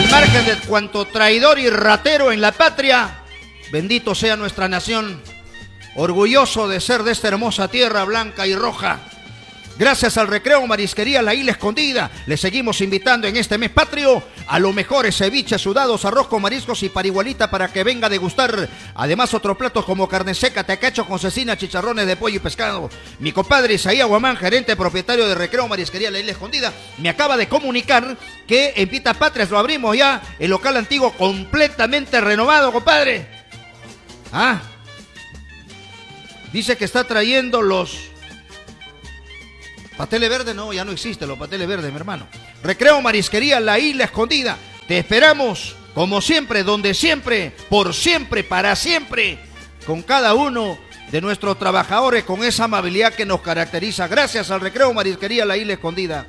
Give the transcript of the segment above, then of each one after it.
margen de cuanto traidor y ratero en la patria, bendito sea nuestra nación, orgulloso de ser de esta hermosa tierra blanca y roja. Gracias al Recreo Marisquería La Isla Escondida, le seguimos invitando en este mes patrio a los mejores ceviches, sudados, arroz con mariscos y parihuelita para que venga a degustar. Además, otros platos como carne seca, tecacho con cecina, chicharrones de pollo y pescado. Mi compadre Isaías Guamán, gerente propietario de Recreo Marisquería La Isla Escondida, me acaba de comunicar que en Pita Patrias lo abrimos ya, el local antiguo completamente renovado, compadre. Dice que está trayendo los... Pateles verdes, no, ya no existen los pateles verdes, mi hermano. Recreo Marisquería La Isla Escondida. Te esperamos, como siempre, donde siempre, por siempre, para siempre, con cada uno de nuestros trabajadores, con esa amabilidad que nos caracteriza. Gracias al Recreo Marisquería La Isla Escondida.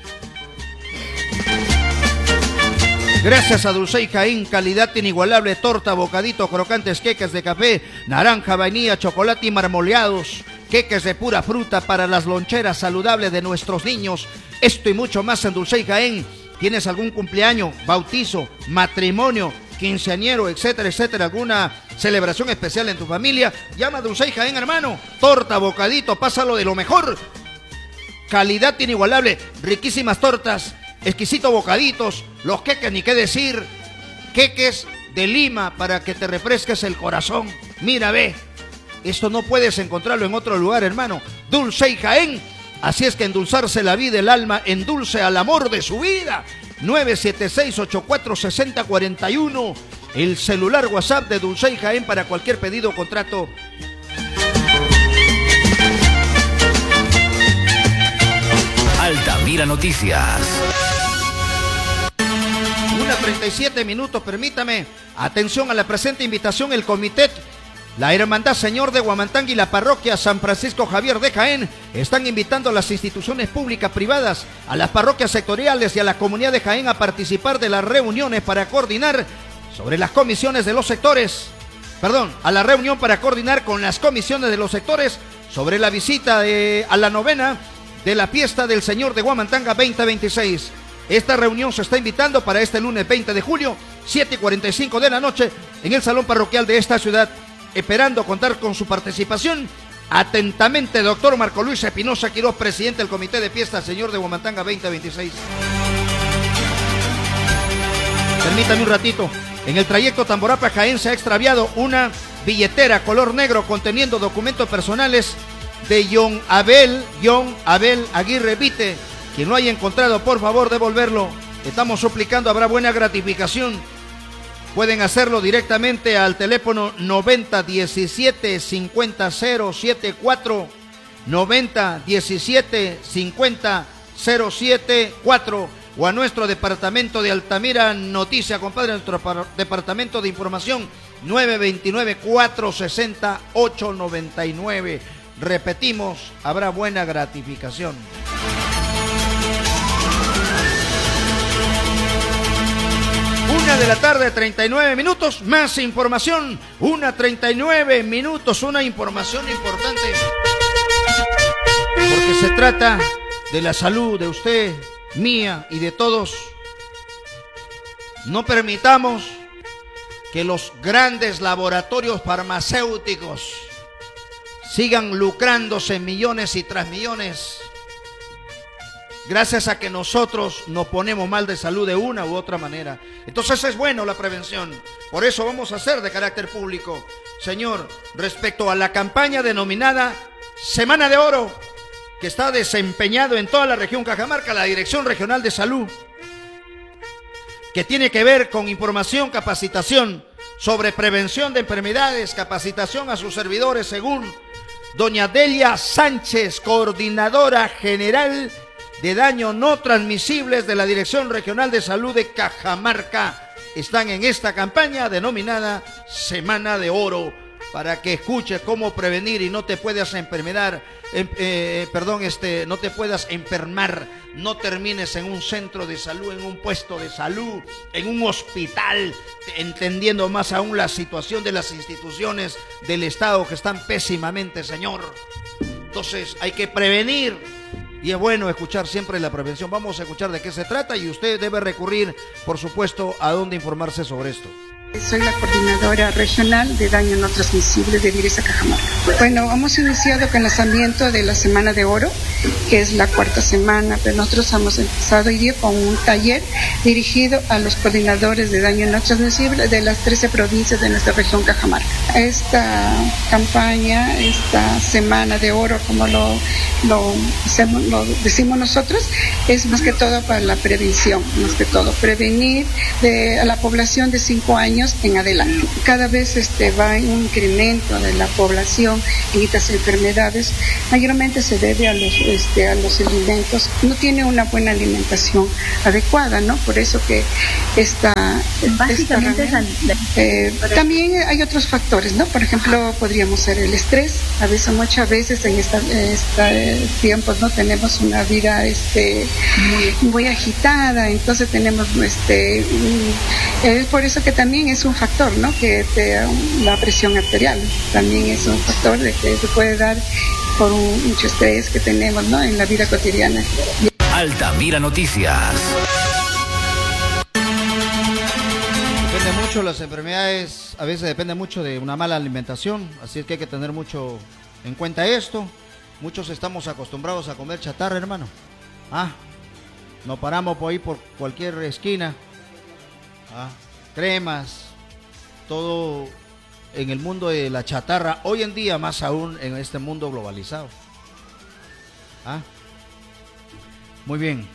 Gracias a Dulce Jaén, calidad inigualable, torta, bocaditos, crocantes, queques de café, naranja, vainilla, chocolate y marmoleados. Queques de pura fruta para las loncheras saludables de nuestros niños. Esto y mucho más en Dulce Jaén. ¿Tienes algún cumpleaños, bautizo, matrimonio, quinceañero, etcétera, etcétera? ¿Alguna celebración especial en tu familia? Llama a Dulce Jaén, hermano. Torta, bocadito, pásalo de lo mejor. Calidad inigualable, riquísimas tortas, exquisitos bocaditos, los queques, ni qué decir. Queques de Lima para que te refresques el corazón. Mira, ve. Esto no puedes encontrarlo en otro lugar, hermano. Dulce Jaén. Así es que endulzarse la vida, el alma, endulce al amor de su vida. 976-846041. El celular WhatsApp de Dulce Jaén para cualquier pedido o contrato. Altamira Noticias. 1:37 minutos, permítame. Atención a la presente invitación, el comité, la Hermandad Señor de Huamantangui y la Parroquia San Francisco Javier de Jaén están invitando a las instituciones públicas privadas, a las parroquias sectoriales y a la comunidad de Jaén a participar de las reuniones para coordinar sobre las comisiones de los sectores. A la reunión para coordinar con las comisiones de los sectores sobre la visita a la novena de la fiesta del Señor de Huamantanga 2026. Esta reunión se está invitando para este lunes 20 de julio, 7:45 de la noche, en el Salón Parroquial de esta ciudad. Esperando contar con su participación. Atentamente, doctor Marco Luis Espinosa Quiroz, presidente del Comité de Fiesta Señor de Huamantanga 2026. Permítame un ratito. En el trayecto Tamborapa-Jaén se ha extraviado una billetera color negro conteniendo documentos personales de John Abel Aguirre Vite. Quien lo haya encontrado, por favor, devolverlo. Estamos suplicando, habrá buena gratificación. Pueden hacerlo directamente al teléfono 9017-50074, 9017-50074, o a nuestro departamento de Altamira Noticia, compadre, nuestro departamento de información, 929-460-899. Repetimos, habrá buena gratificación. 1:39 PM, más información. 1:39 PM, una información importante. Porque se trata de la salud de usted, mía y de todos. No permitamos que los grandes laboratorios farmacéuticos sigan lucrándose millones y tras millones, gracias a que nosotros nos ponemos mal de salud de una u otra manera. Entonces es bueno la prevención. Por eso vamos a hacer de carácter público. Señor, respecto a la campaña denominada Semana de Oro, que está desempeñado en toda la región Cajamarca, la Dirección Regional de Salud, que tiene que ver con información, capacitación sobre prevención de enfermedades, capacitación a sus servidores, según doña Delia Sánchez, coordinadora general de daños no transmisibles de la Dirección Regional de Salud de Cajamarca. Están en esta campaña denominada Semana de Oro, para que escuches cómo prevenir y no te puedas no te puedas enfermar, no termines en un centro de salud, en un puesto de salud, en un hospital, entendiendo más aún la situación de las instituciones del Estado que están pésimamente, señor. Entonces hay que prevenir Y es bueno escuchar siempre la prevención. Vamos a escuchar de qué se trata y usted debe recurrir, por supuesto, a dónde informarse sobre esto. Soy la coordinadora regional de daño no transmisible de Viresa Cajamarca. Bueno, hemos iniciado con el lanzamiento de la Semana de Oro, que es la cuarta semana, pero nosotros hemos empezado hoy día con un taller dirigido a los coordinadores de daño no transmisible de las 13 provincias de nuestra región Cajamarca. Esta campaña, esta Semana de Oro, como lo decimos nosotros, es más que todo para la prevención, más que todo prevenir a la población de 5 años en adelante. Cada vez va en un incremento de la población en estas enfermedades. Mayormente se debe a los alimentos. No tiene una buena alimentación adecuada, ¿no? Por eso que básicamente también hay otros factores, ¿no? Por ejemplo, podríamos ser el estrés. Muchas veces en estos tiempos no tenemos una vida muy agitada, entonces tenemos por eso que también es un factor, ¿no? La presión arterial también es un factor de que se puede dar por mucho estrés que tenemos, ¿no? En la vida cotidiana. Altamira Noticias. Depende mucho, las enfermedades a veces dependen mucho de una mala alimentación, así es que hay que tener mucho en cuenta esto. Muchos estamos acostumbrados a comer chatarra, hermano. No paramos por ahí por cualquier esquina. Cremas, todo en el mundo de la chatarra, hoy en día más aún en este mundo globalizado. Muy bien.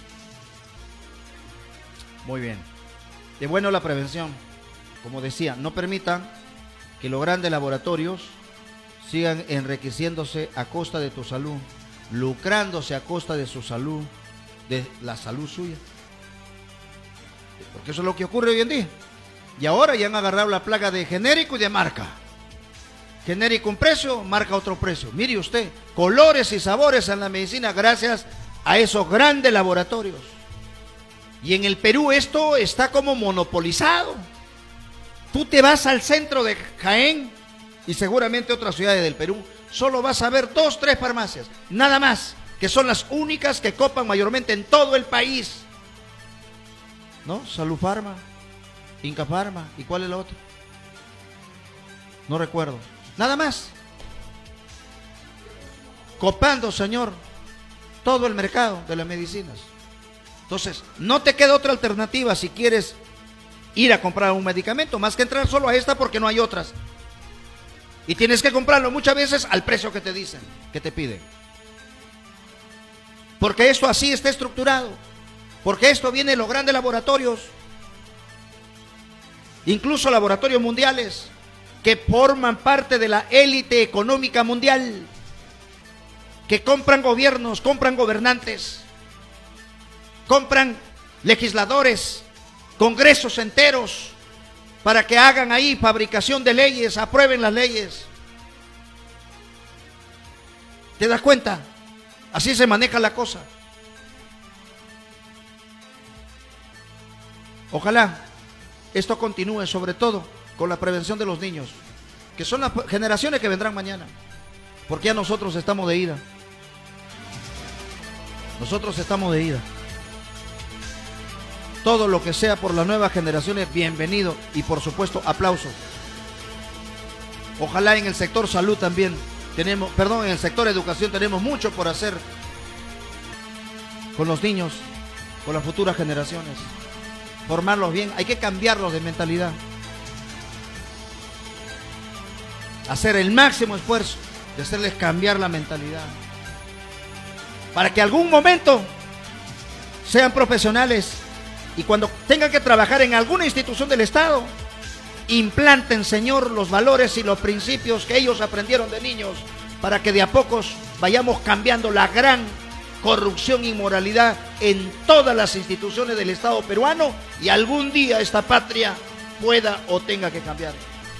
Muy bien. Y bueno, la prevención, como decía, no permitan que los grandes laboratorios sigan enriqueciéndose a costa de tu salud, lucrándose a costa de su salud, de la salud suya. Porque eso es lo que ocurre hoy en día. Y ahora ya han agarrado la plaga de genérico y de marca. Genérico un precio, marca otro precio. Mire usted, colores y sabores en la medicina gracias a esos grandes laboratorios. Y en el Perú esto está como monopolizado. Tú te vas al centro de Jaén y seguramente otras ciudades del Perú, solo vas a ver 2, 3 farmacias, nada más, que son las únicas que copan mayormente en todo el país. ¿No? Salud Farma, Inca Farma, ¿y cuál es la otra? No recuerdo. Nada más. Copando, señor, todo el mercado de las medicinas. Entonces, no te queda otra alternativa si quieres ir a comprar un medicamento, más que entrar solo a esta porque no hay otras. Y tienes que comprarlo muchas veces al precio que te dicen, que te piden. Porque esto así está estructurado. Porque esto viene de los grandes laboratorios, incluso laboratorios mundiales, que forman parte de la élite económica mundial, que compran gobiernos, compran gobernantes, compran legisladores, congresos enteros, para que hagan ahí fabricación de leyes, aprueben las leyes. ¿Te das cuenta? Así se maneja la cosa. Ojalá esto continúe, sobre todo con la prevención de los niños, que son las generaciones que vendrán mañana, porque ya nosotros estamos de ida. Nosotros estamos de ida. Todo lo que sea por las nuevas generaciones, bienvenido y por supuesto aplauso. Ojalá en el sector salud también en el sector educación tenemos mucho por hacer con los niños, con las futuras generaciones. Formarlos bien, hay que cambiarlos de mentalidad. Hacer el máximo esfuerzo de hacerles cambiar la mentalidad. Para que algún momento sean profesionales y cuando tengan que trabajar en alguna institución del Estado, implanten, Señor, los valores y los principios que ellos aprendieron de niños, para que de a pocos vayamos cambiando la gran corrupción y inmoralidad en todas las instituciones del Estado peruano y algún día esta patria pueda o tenga que cambiar.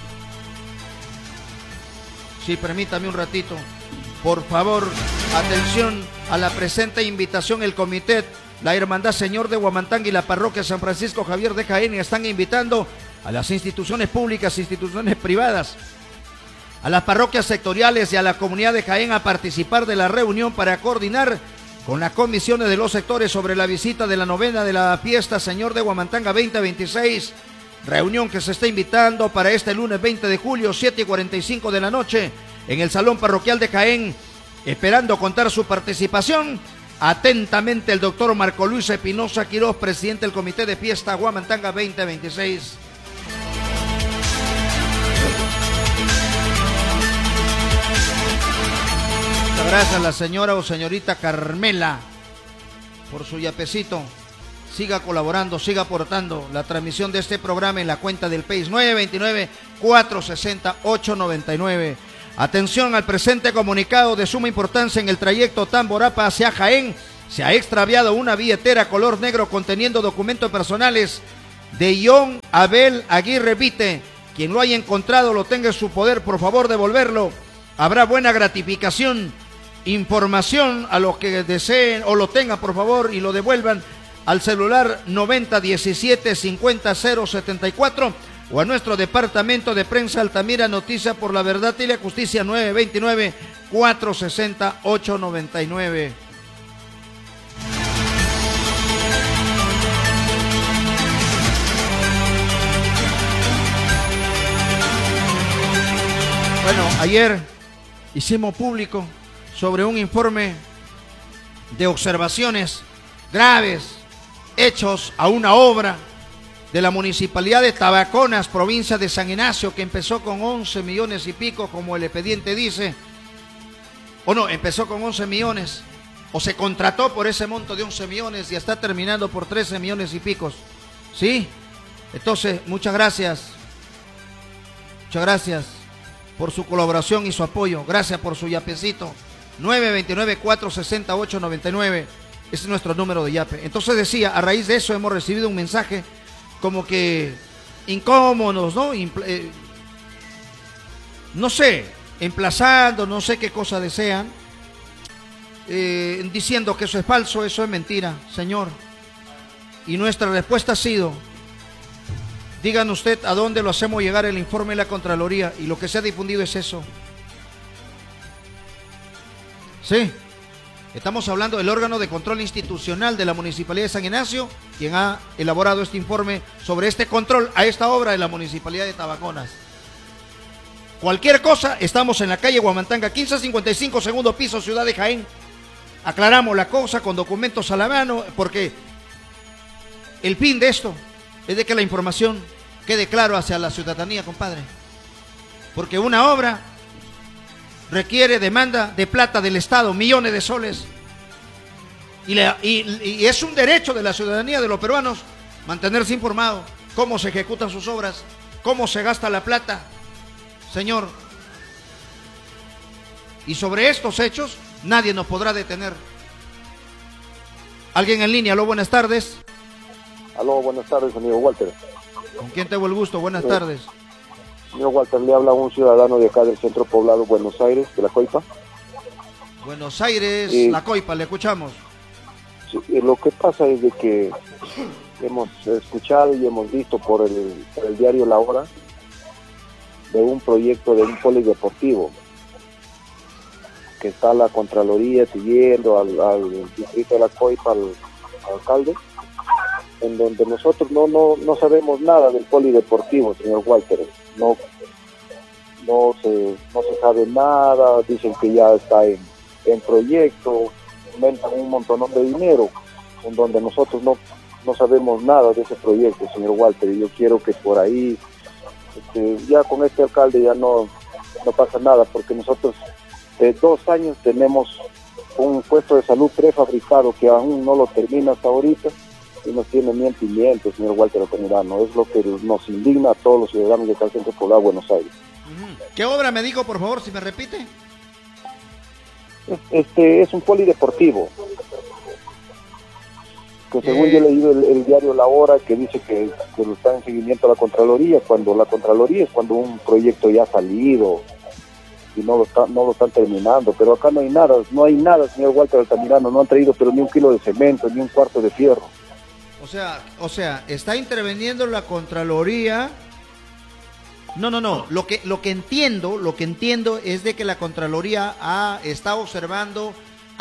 Sí, permítame un ratito. Por favor, atención a la presente invitación. El comité, la Hermandad Señor de Huamantangui y la Parroquia San Francisco Javier de Jaén están invitando a las instituciones públicas, instituciones privadas, a las parroquias sectoriales y a la comunidad de Jaén a participar de la reunión para coordinar con las comisiones de los sectores sobre la visita de la novena de la fiesta Señor de Huamantanga 2026, reunión que se está invitando para este lunes 20 de julio, 7:45 de la noche, en el Salón Parroquial de Jaén, esperando contar su participación. Atentamente el doctor Marco Luis Espinosa Quiroz, presidente del Comité de Fiesta Huamantanga 2026. Muchas gracias a la señora o señorita Carmela por su yapecito. Siga colaborando, siga aportando la transmisión de este programa en la cuenta del País 929-460-899. Atención al presente comunicado de suma importancia. En el trayecto Tamborapa hacia Jaén se ha extraviado una billetera color negro conteniendo documentos personales de John Abel Aguirre Vite. Quien lo haya encontrado, lo tenga en su poder, por favor devolverlo. Habrá buena gratificación. Información a los que deseen o lo tengan, por favor, y lo devuelvan al celular 9017-50074 o a nuestro departamento de prensa Altamira Noticia por la Verdad y la Justicia 929-460-899. Bueno, ayer hicimos público sobre un informe de observaciones graves hechos a una obra de la Municipalidad de Tabaconas, provincia de San Ignacio, que empezó con 11 millones y pico, como el expediente dice, o no, empezó con 11 millones, o se contrató por ese monto de 11 millones y está terminando por 13 millones y picos, ¿sí? Entonces, muchas gracias por su colaboración y su apoyo, gracias por su yapecito, 929-460-899, ese es nuestro número de yape. Entonces decía, a raíz de eso hemos recibido un mensaje como que incómodos, ¿no? No sé, emplazando, no sé qué cosa desean, diciendo que eso es falso, eso es mentira, señor. Y nuestra respuesta ha sido, digan usted a dónde lo hacemos llegar el informe de la Contraloría, y lo que se ha difundido es eso. Sí. Estamos hablando del órgano de control institucional de la Municipalidad de San Ignacio, quien ha elaborado este informe sobre este control a esta obra de la Municipalidad de Tabaconas. Cualquier cosa, estamos en la calle Huamantanga, 1555, segundo piso, Ciudad de Jaén. Aclaramos la cosa con documentos a la mano, porque el fin de esto es de que la información quede claro hacia la ciudadanía, compadre. Porque una obra requiere demanda de plata del Estado, millones de soles. Y es un derecho de la ciudadanía, de los peruanos, mantenerse informado cómo se ejecutan sus obras, cómo se gasta la plata, señor. Y sobre estos hechos nadie nos podrá detener. ¿Alguien en línea? Aló, buenas tardes. Aló, buenas tardes, amigo Walter. ¿Con quién tengo el gusto? Buenas tardes. Señor Walter, le habla un ciudadano de acá del centro poblado Buenos Aires, de La Coipa. Buenos Aires, La Coipa, le escuchamos. Sí, lo que pasa es de que hemos escuchado y hemos visto por el diario La Hora de un proyecto de un polideportivo que está la Contraloría siguiendo al distrito de La Coipa, al alcalde, en donde nosotros no sabemos nada del polideportivo, señor Walter. No se sabe nada, dicen que ya está en proyecto, inventan un montón de dinero, en donde nosotros no sabemos nada de ese proyecto, señor Walter, y yo quiero que por ahí, ya con este alcalde ya no pasa nada, porque nosotros de 2 años tenemos un puesto de salud prefabricado que aún no lo termina hasta ahorita, y no tiene ni en pimiento, señor Walter Altamirano. Es lo que nos indigna a todos los ciudadanos de acá del centro poblado Buenos Aires. ¿Qué obra me dijo, por favor, si me repite? Es un polideportivo, que según yo he leído el diario La Hora, que dice que lo está en seguimiento a la Contraloría, cuando la Contraloría es cuando un proyecto ya ha salido y no lo están terminando, pero acá no hay nada, señor Walter Altamirano. No han traído pero ni un kilo de cemento, ni un cuarto de fierro. O sea, está interviniendo la Contraloría. No. Lo que entiendo es de que la Contraloría está observando,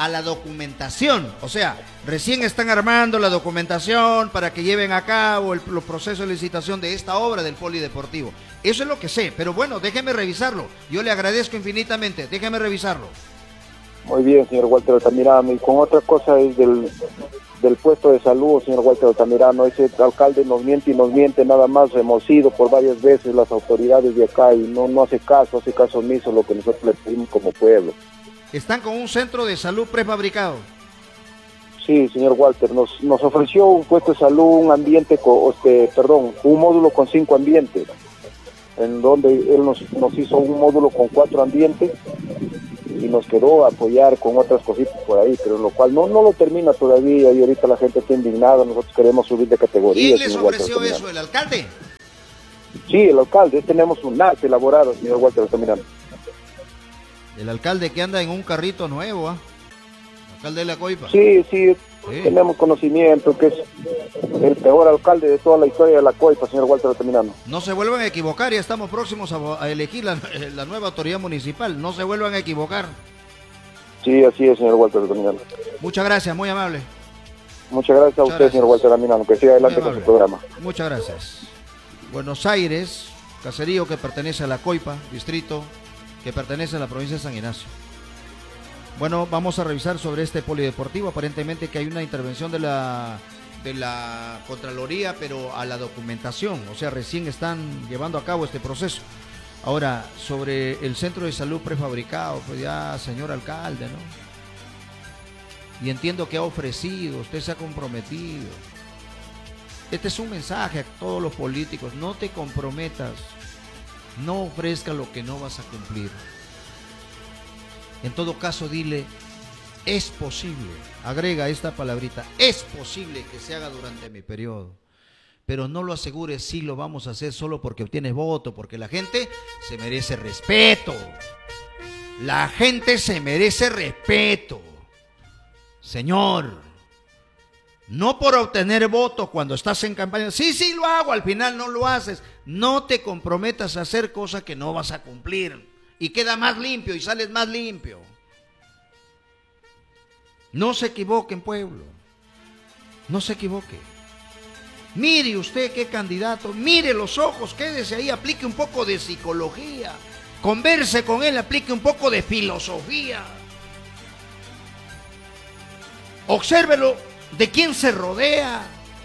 a la documentación. O sea, recién están armando la documentación para que lleven a cabo los procesos de licitación de esta obra del polideportivo. Eso es lo que sé, pero bueno, déjeme revisarlo. Yo le agradezco infinitamente, déjeme revisarlo. Muy bien, señor Walter Altamirano. Y con otra cosa es del puesto de salud, señor Walter Altamirano. Ese alcalde nos miente nada más. Hemos ido por varias veces las autoridades de acá y no hace caso omiso lo que nosotros le pedimos como pueblo. Están con un centro de salud prefabricado. Sí, señor Walter, nos ofreció un puesto de salud, un ambiente, un módulo con 5 ambientes, en donde él nos hizo un módulo con 4 ambientes y nos quedó a apoyar con otras cositas por ahí, pero lo cual no lo termina todavía y ahorita la gente está indignada, nosotros queremos subir de categoría. ¿Quién les ofreció eso, el alcalde? Sí, el alcalde, tenemos un arte elaborado, señor Walter Altamirano. El alcalde que anda en un carrito nuevo, ¿ah? El alcalde de la Coipa. Sí, tenemos conocimiento que es el peor alcalde de toda la historia de la Coipa, señor Walter Altamirano. No se vuelvan a equivocar, ya estamos próximos a elegir la nueva autoridad municipal, no se vuelvan a equivocar. Sí, así es, señor Walter Altamirano. Muchas gracias, muy amable. Muchas gracias a usted, señor Walter Altamirano, que siga adelante con su programa. Muchas gracias. Buenos Aires, caserío que pertenece a la Coipa, distrito que pertenece a la provincia de San Ignacio. Bueno, vamos a revisar sobre este polideportivo. Aparentemente que hay una intervención de la Contraloría, pero a la documentación, o sea, recién están llevando a cabo este proceso. Ahora, sobre el centro de salud prefabricado, pues ya, señor alcalde, ¿no? Y entiendo que ha ofrecido, usted se ha comprometido. Este es un mensaje a todos los políticos: no te comprometas, no ofrezca lo que no vas a cumplir. En todo caso, dile, es posible, agrega esta palabrita, es posible que se haga durante mi periodo, pero no lo asegures si lo vamos a hacer solo porque obtienes voto, porque la gente se merece respeto. La gente se merece respeto, señor. No por obtener votos cuando estás en campaña. Sí, lo hago, al final no lo haces. No te comprometas a hacer cosas que no vas a cumplir. Y queda más limpio y sales más limpio. No se equivoquen, pueblo. No se equivoque. Mire usted qué candidato. Mire los ojos, quédese ahí, aplique un poco de psicología. Converse con él, aplique un poco de filosofía. Obsérvelo. ¿De quién se rodea?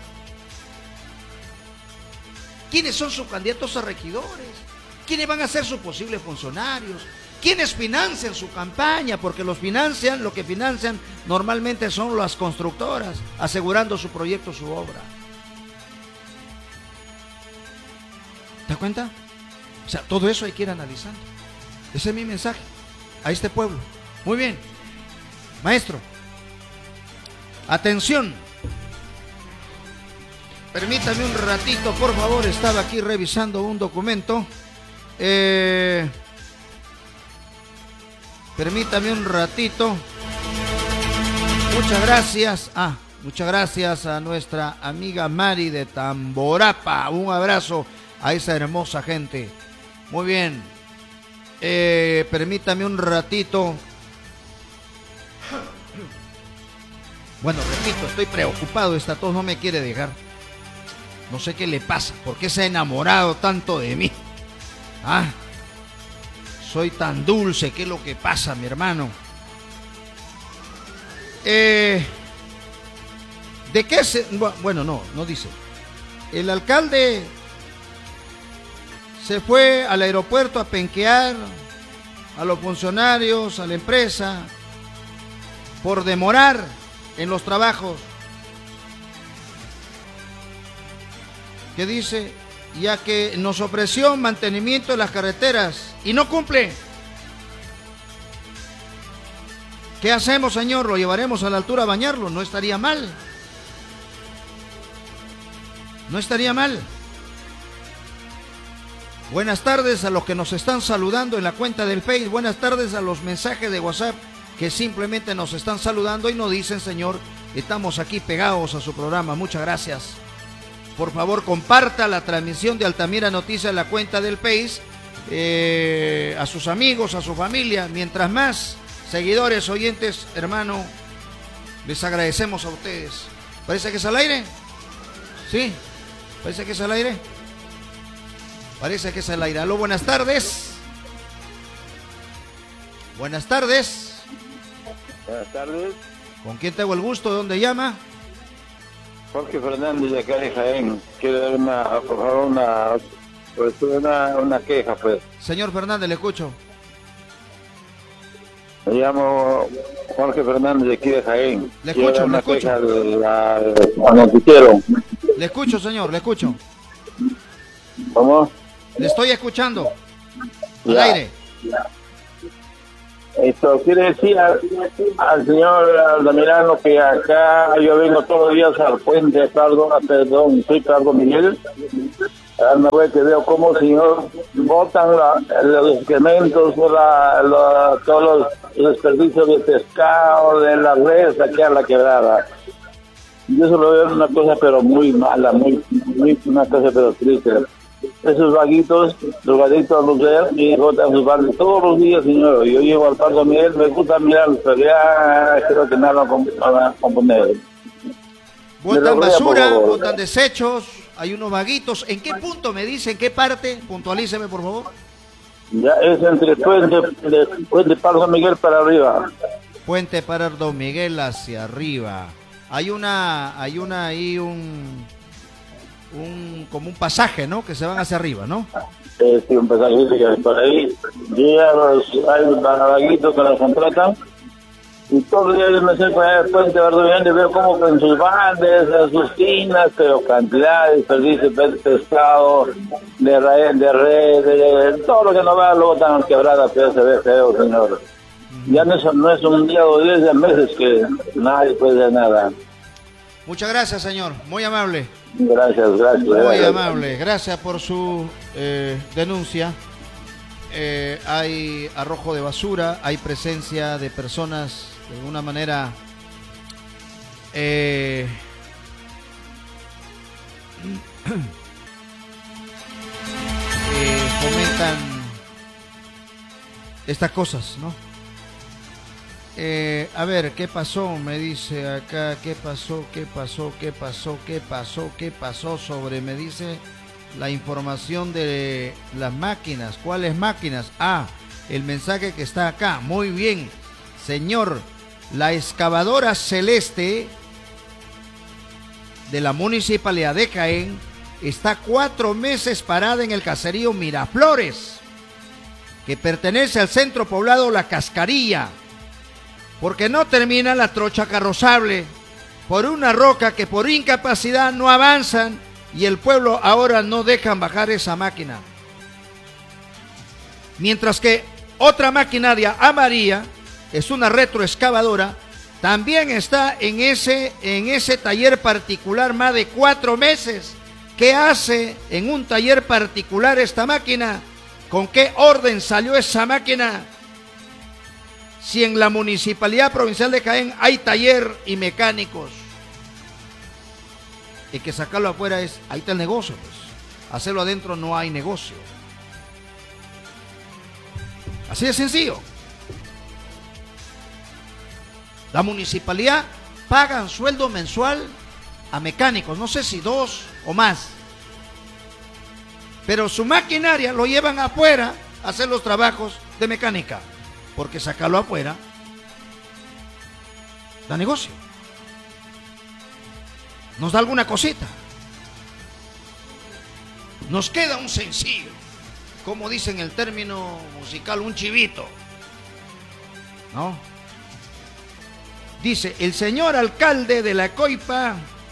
¿Quiénes son sus candidatos a regidores? ¿Quiénes van a ser sus posibles funcionarios? ¿Quiénes financian su campaña? Porque lo que financian normalmente son las constructoras, asegurando su proyecto, su obra. ¿Te das cuenta? O sea, todo eso hay que ir analizando. Ese es mi mensaje a este pueblo. Muy bien. Maestro. Atención, permítame un ratito, por favor, estaba aquí revisando un documento. Permítame un ratito. Muchas gracias a nuestra amiga Mari de Tamborapa. Un abrazo a esa hermosa gente. Muy bien. Permítame un ratito. Bueno, repito, estoy preocupado, esta tos no me quiere dejar. No sé qué le pasa, ¿por qué se ha enamorado tanto de mí? Soy tan dulce, ¿qué es lo que pasa, mi hermano? ¿De qué se...? Bueno, no dice. El alcalde se fue al aeropuerto a penquear a los funcionarios, a la empresa, por demorar en los trabajos. ¿Qué dice? Ya que nos ofreció mantenimiento de las carreteras y no cumple. ¿Qué hacemos, señor? ¿Lo llevaremos a la altura a bañarlo? No estaría mal. No estaría mal. Buenas tardes a los que nos están saludando en la cuenta del Face. Buenas tardes a los mensajes de WhatsApp que simplemente nos están saludando y nos dicen, señor, estamos aquí pegados a su programa. Muchas gracias. Por favor, comparta la transmisión de Altamira Noticias en la cuenta del Face a sus amigos, a su familia. Mientras más seguidores, oyentes, hermano, les agradecemos a ustedes. ¿Parece que es al aire? ¿Sí? ¿Parece que es al aire? Parece que es al aire. Aló, buenas tardes. Buenas tardes. Buenas tardes. ¿Con quién tengo el gusto? ¿De dónde llama? Jorge Fernández de acá de Jaén. Quiero dar por favor una queja, pues. Señor Fernández, le escucho. Me llamo Jorge Fernández de aquí de Jaén. Le escucho, le escucho. Al noticiero. Le escucho, señor, le escucho. ¿Cómo? Le estoy escuchando. Al Ya. aire. Esto quiere decir al señor Altamirano que acá yo vengo todos los días al puente soy Carlos Miguel. Una vez que veo cómo el señor botan los excrementos, todos los desperdicios de pescado, de las redes aquí a la quebrada. Yo eso lo veo una cosa pero muy mala, muy una cosa pero triste. Esos vaguitos, los vaguitos a lucer y botan sus barrios todos los días, señor. Yo llego al Parque Miguel, me gusta mirarlos, pero ya creo que nada van a componer. Botan basura, botan desechos, hay unos vaguitos. ¿En qué punto me dice? ¿En qué parte? Puntualíceme, por favor. Ya es entre Puente Parque Miguel para arriba. Puente Pardo Miguel hacia arriba. Hay ahí como un pasaje, ¿no? Que se van hacia arriba, ¿no? Sí, un pasaje que por ahí. Hay los vaguitos que los contratan. Y todos los días yo me acerco al Puente Pardo Miguel y veo como en sus bandes, en sus tinas, pero cantidad de desperdicios de pescado, de red, de todo lo que no va, luego están quebradas, pero se ve feo, señor. Ya no es un día o 10 meses que nadie puede hacer nada. Muchas gracias, señor. Muy amable. Gracias. Muy amable. Gracias por su denuncia. Hay arrojo de basura, hay presencia de personas de alguna manera fomentan estas cosas, ¿no? A ver, ¿qué pasó? Me dice acá, ¿qué pasó sobre, me dice, la información de las máquinas? ¿Cuáles máquinas? Ah, el mensaje que está acá. Muy bien, señor. La excavadora celeste de la Municipalidad de Jaén está 4 meses parada en el caserío Miraflores, que pertenece al centro poblado La Cascarilla, porque no termina la trocha carrozable por una roca que por incapacidad no avanzan y el pueblo ahora no dejan bajar esa máquina. Mientras que otra maquinaria amarilla, es una retroexcavadora, también está en ese taller particular más de 4 meses. ¿Qué hace en un taller particular esta máquina? ¿Con qué orden salió esa máquina? Si en la Municipalidad Provincial de Jaén hay taller y mecánicos, y que sacarlo afuera ahí está el negocio, pues. Hacerlo adentro no hay negocio. Así de sencillo. La municipalidad paga sueldo mensual a mecánicos, no sé si 2 o más, pero su maquinaria lo llevan afuera a hacer los trabajos de mecánica, porque sacarlo afuera da negocio. Nos da alguna cosita. Nos queda un sencillo, como dicen el término musical, un chivito, ¿no? Dice, el señor alcalde de La Coipa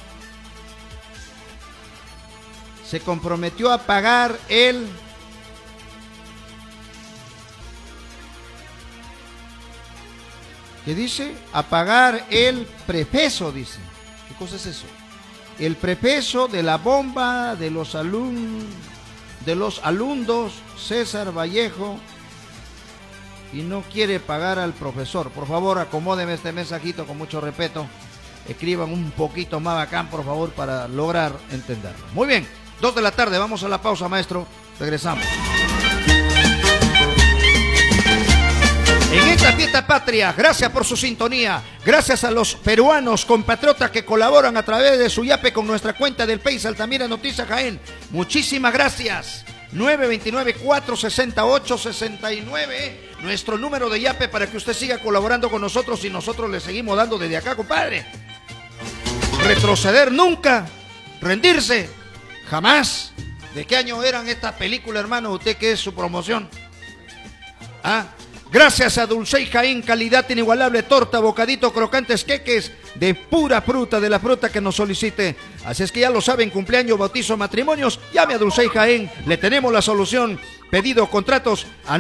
se comprometió a pagar el ¿qué dice? A pagar el prepeso, dice. ¿Qué cosa es eso? El prepeso de la bomba de los alumnos César Vallejo, y no quiere pagar al profesor. Por favor, acomódeme este mensajito con mucho respeto. Escriban un poquito más bacán, por favor, para lograr entenderlo. Muy bien, 2 de la tarde, vamos a la pausa, maestro. Regresamos. En esta fiesta patria, gracias por su sintonía, gracias a los peruanos compatriotas que colaboran a través de su yape con nuestra cuenta del País Altamira Noticias Jaén. Muchísimas gracias. 929-468-69, nuestro número de yape para que usted siga colaborando con nosotros y nosotros le seguimos dando desde acá, compadre. Retroceder nunca, rendirse jamás. ¿De qué año eran estas películas, hermano? Usted que es su promoción. Gracias a Dulcey Jaén, calidad inigualable, torta, bocadito, crocantes, queques de pura fruta, de la fruta que nos solicite. Así es que ya lo saben, cumpleaños, bautizo, matrimonios, llame a Dulcey Jaén, le tenemos la solución. Pedido, contratos a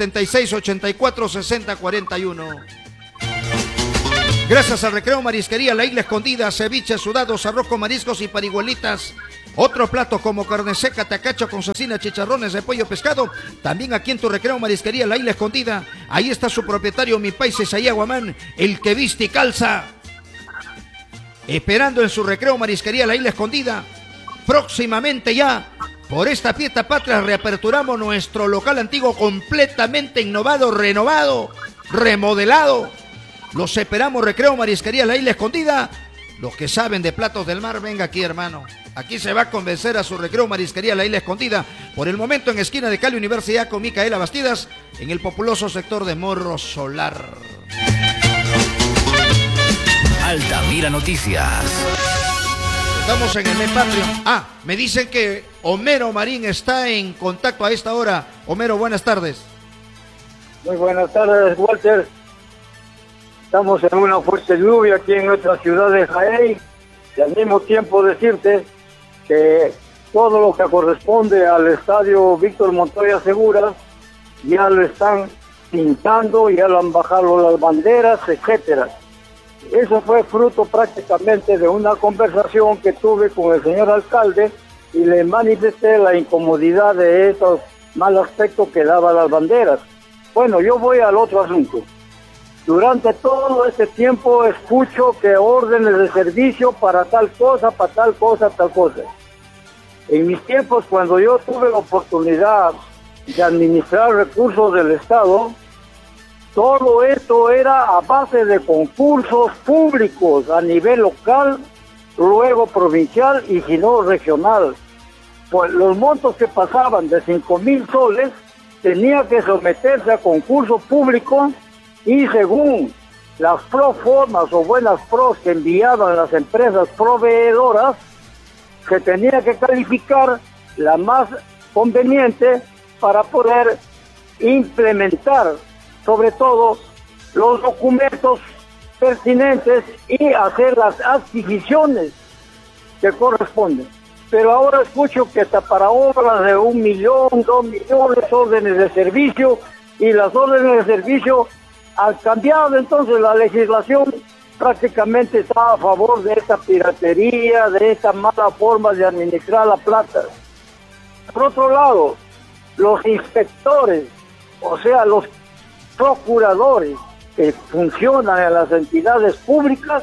976-84-6041. Gracias al Recreo Marisquería La Isla Escondida, ceviche, sudados, arroz con mariscos y parihuelitas. Otros platos como carne seca, tacacho con cecina, chicharrones de pollo, pescado. También aquí en tu Recreo Marisquería La Isla Escondida. Ahí está su propietario, mi país Isaías Guamán, el que viste y calza. Esperando en su Recreo Marisquería La Isla Escondida. Próximamente ya, por esta fiesta patria, reaperturamos nuestro local antiguo completamente innovado, renovado, remodelado. Los esperamos, Recreo Marisquería La Isla Escondida. Los que saben de platos del mar, venga aquí, hermano. Aquí se va a convencer a su Recreo Marisquería La Isla Escondida. Por el momento en esquina de Cali Universidad con Micaela Bastidas, en el populoso sector de Morro Solar. Altamira Noticias. Estamos en el mes patrio. Me dicen que Homero Marín está en contacto a esta hora. Homero, buenas tardes. Muy buenas tardes, Walter. Estamos en una fuerte lluvia aquí en nuestra ciudad de Jaén y al mismo tiempo decirte que todo lo que corresponde al estadio Víctor Montoya Segura ya lo están pintando, ya lo han bajado las banderas, etcétera. Eso fue fruto prácticamente de una conversación que tuve con el señor alcalde y le manifesté la incomodidad de estos mal aspectos que daban las banderas. Bueno, yo voy al otro asunto. Durante todo este tiempo escucho que órdenes de servicio para tal cosa, tal cosa. En mis tiempos, cuando yo tuve la oportunidad de administrar recursos del Estado, todo esto era a base de concursos públicos a nivel local, luego provincial y si no regional. Pues los montos que pasaban de 5,000 soles tenía que someterse a concurso público. Y según las proformas o buenas pros que enviaban las empresas proveedoras, se tenía que calificar la más conveniente para poder implementar, sobre todo, los documentos pertinentes y hacer las adquisiciones que corresponden. Pero ahora escucho que hasta para obras de 1 millón, 2 millones, órdenes de servicio, y las órdenes de servicio al cambiado, entonces la legislación prácticamente está a favor de esta piratería, de esta mala forma de administrar la plata. Por otro lado, los inspectores, o sea, los procuradores que funcionan en las entidades públicas,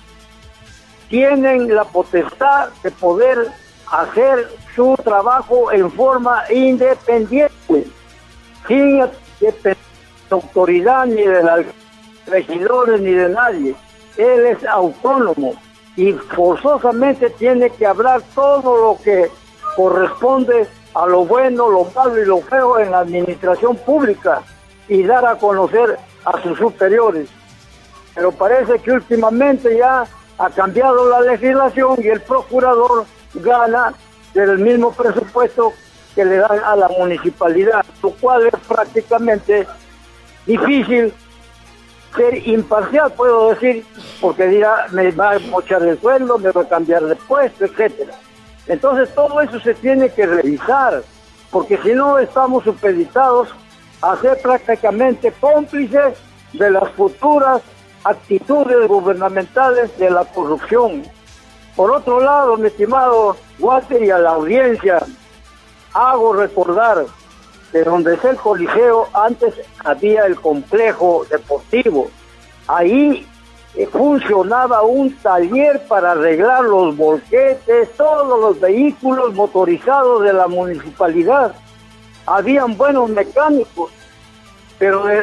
tienen la potestad de poder hacer su trabajo en forma independiente, sin depender de autoridad ni de los regidores ni de nadie. Él es autónomo y forzosamente tiene que hablar todo lo que corresponde a lo bueno, lo malo y lo feo en la administración pública y dar a conocer a sus superiores. Pero parece que últimamente ya ha cambiado la legislación y el procurador gana del mismo presupuesto que le dan a la municipalidad, lo cual es prácticamente difícil ser imparcial, puedo decir, porque dirá, me va a mochar el sueldo, me va a cambiar de puesto, etcétera. Entonces todo eso se tiene que revisar, porque si no estamos supeditados a ser prácticamente cómplices de las futuras actitudes gubernamentales de la corrupción. Por otro lado, mi estimado Walter, y a la audiencia, hago recordar que donde es el Coliseo, antes había el complejo deportivo. Ahí funcionaba un taller para arreglar los volquetes, todos los vehículos motorizados de la municipalidad. Habían buenos mecánicos, pero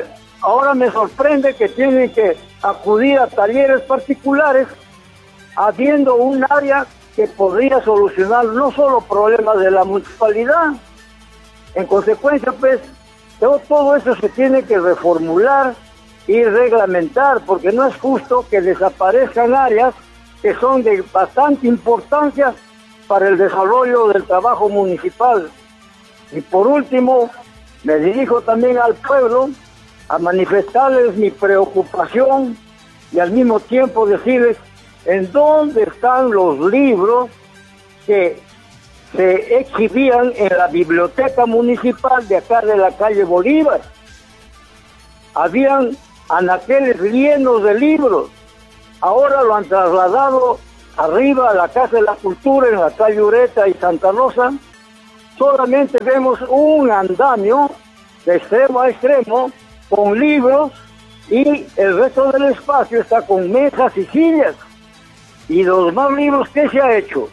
ahora me sorprende que tienen que acudir a talleres particulares habiendo un área que podría solucionar no solo problemas de la municipalidad. En consecuencia, pues, todo eso se tiene que reformular y reglamentar, porque no es justo que desaparezcan áreas que son de bastante importancia para el desarrollo del trabajo municipal. Y por último, me dirijo también al pueblo a manifestarles mi preocupación y al mismo tiempo decirles en dónde están los libros que se exhibían en la biblioteca municipal de acá de la calle Bolívar. Habían anaqueles llenos de libros. Ahora lo han trasladado arriba a la Casa de la Cultura en la calle Ureta y Santa Rosa. Solamente vemos un andamio de extremo a extremo con libros y el resto del espacio está con mesas y sillas. Y los demás libros, ¿qué se ha hecho?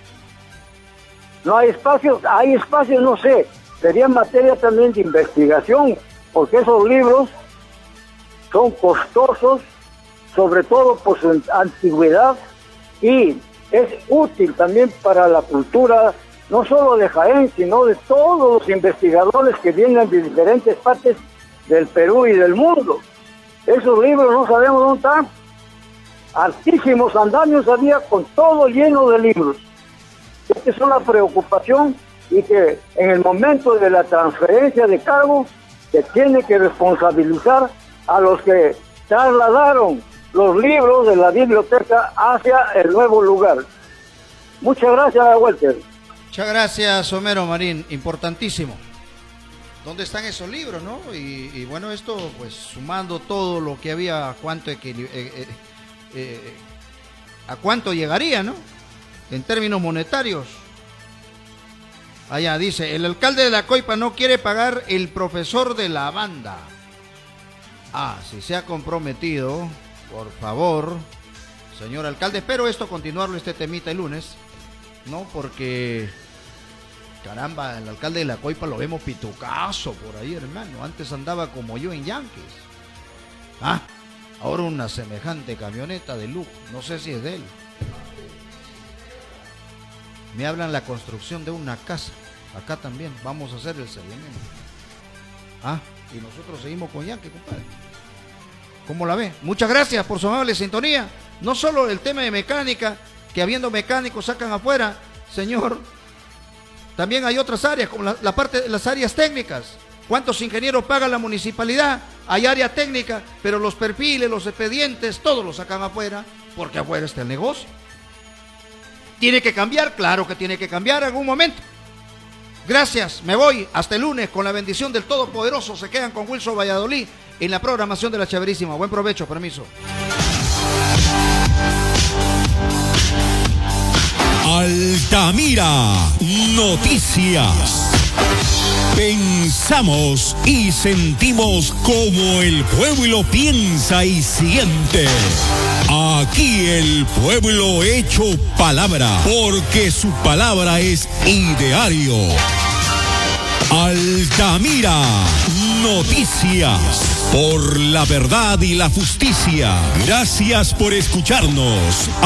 No hay espacios, no sé, sería materia también de investigación, porque esos libros son costosos, sobre todo por su antigüedad, y es útil también para la cultura, no solo de Jaén, sino de todos los investigadores que vienen de diferentes partes del Perú y del mundo. Esos libros no sabemos dónde están. Altísimos andamios había con todo lleno de libros. Esta es una preocupación y que en el momento de la transferencia de cargo se tiene que responsabilizar a los que trasladaron los libros de la biblioteca hacia el nuevo lugar. Muchas gracias, Walter. Muchas gracias, Homero Marín, importantísimo. ¿Dónde están esos libros, no? Y bueno, esto pues sumando todo lo que había, ¿a cuánto llegaría, no? En términos monetarios. Allá dice, el alcalde de La Coipa no quiere pagar el profesor de la banda. Si se ha comprometido, por favor, señor alcalde, espero esto continuarlo, este temita el lunes, ¿no? Porque, caramba, el alcalde de La Coipa lo vemos pitucazo por ahí, hermano. Antes andaba como yo en Yankees. Ahora una semejante camioneta de lujo, no sé si es de él. Me hablan la construcción de una casa, acá también, vamos a hacer el seguimiento. Y nosotros seguimos con Yankee, compadre. ¿Cómo la ve? Muchas gracias por su amable sintonía. No solo el tema de mecánica, que habiendo mecánicos sacan afuera, señor, también hay otras áreas, como la parte de las áreas técnicas. ¿Cuántos ingenieros paga la municipalidad? Hay área técnica, pero los perfiles, los expedientes, todos los sacan afuera, porque afuera está el negocio. ¿Tiene que cambiar? Claro que tiene que cambiar en algún momento. Gracias, me voy hasta el lunes con la bendición del Todopoderoso. Se quedan con Wilson Valladolid en la programación de La Chéverísima. Buen provecho, permiso. Altamira Noticias. Pensamos y sentimos como el pueblo piensa y siente. Aquí el pueblo hecho palabra, porque su palabra es ideario. Altamira Noticias, por la verdad y la justicia. Gracias por escucharnos.